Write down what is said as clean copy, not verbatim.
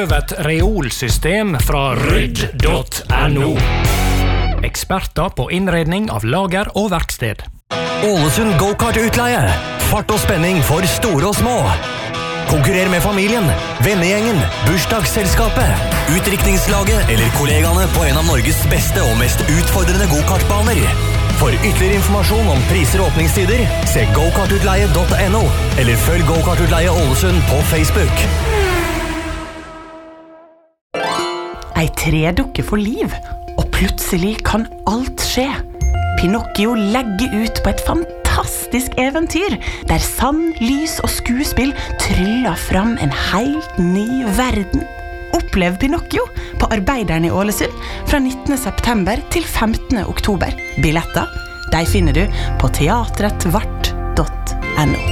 Prøv et reolsystem fra rydd.no. Eksperter på innredning av lager og verksted. Ålesund Go-Kart-utleie. Fart og spenning for store og små. Konkurrer med familien, vennegjengen, bursdagsselskapet, utdrikningslaget eller kollegaene på en av Norges beste og mest utfordrende go-kartbaner. For ytterligere informasjon om priser og åpningstider, se gokartutleie.no eller følg Go-Kart-utleie Ålesund på Facebook. Ei tredukke for liv, og plutselig kan alt skje. Pinocchio legger ut på et fantastisk eventyr, der sand, lys og skuespill tryller fram en helt ny verden. Opplev Pinocchio på Arbeideren i Ålesund fra 19. september til 15. oktober. Billetter, de finner du på teatretvart.no.